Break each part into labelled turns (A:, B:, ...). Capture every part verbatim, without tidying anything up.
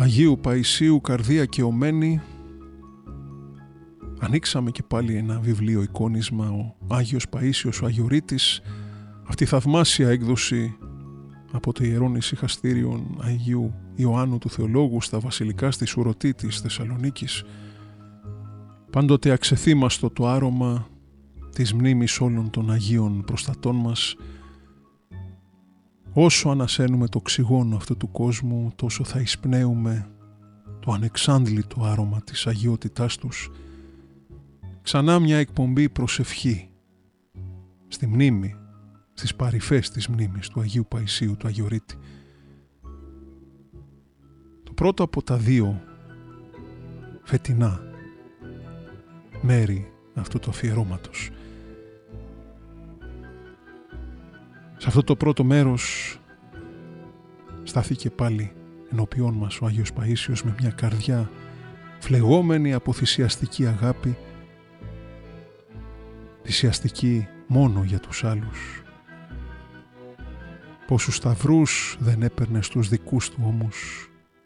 A: Αγίου Παϊσίου καρδία και ομένη, ανοίξαμε και πάλι ένα βιβλίο εικόνισμα, ο Άγιος Παΐσιος ο Αγιορείτης, αυτή η θαυμάσια έκδοση από το Ιερών Ησυχαστήριον Αγίου Ιωάννου του Θεολόγου στα βασιλικά στη Σουρωτή της Θεσσαλονίκης. Πάντοτε αξεθήμαστο το άρωμα της μνήμης όλων των Αγίων προστατών μας. Όσο ανασένουμε το οξυγόνο αυτού του κόσμου, τόσο θα εισπνέουμε το ανεξάντλητο άρωμα της αγιότητάς τους. Ξανά μια εκπομπή προσευχή στη μνήμη, στις παρυφές της μνήμης του Αγίου Παϊσίου του Αγιορείτη. Το πρώτο από τα δύο φετινά μέρη αυτού του αφιερώματος. Σε αυτό το πρώτο μέρος στάθηκε πάλι ενώπιόν μας ο Άγιος Παΐσιος με μια καρδιά φλεγόμενη από θυσιαστική αγάπη, θυσιαστική μόνο για τους άλλους. Πόσους σταυρούς δεν έπαιρνε στους δικούς του όμως,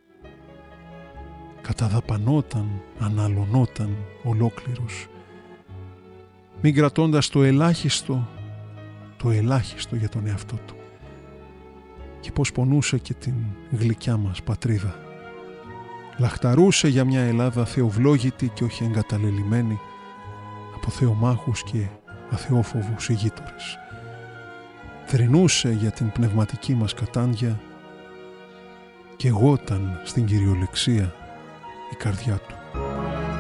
A: καταδαπανόταν, αναλωνόταν ολόκληρος, μην κρατώντας το ελάχιστο, το ελάχιστο για τον εαυτό του. Και πώς πονούσε και την γλυκιά μας πατρίδα. Λαχταρούσε για μια Ελλάδα θεοβλόγητη και όχι εγκαταλελειμμένη από θεομάχους και αθεόφοβους ηγείτορες. Θρηνούσε για την πνευματική μας κατάντια και γόταν στην κυριολεξία η καρδιά του.